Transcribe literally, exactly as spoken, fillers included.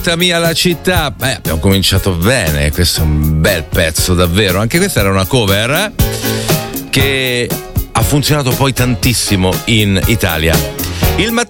Mia la città, beh, abbiamo cominciato bene, questo è un bel pezzo davvero, anche questa era una cover eh, che ha funzionato poi tantissimo in Italia. Il mattino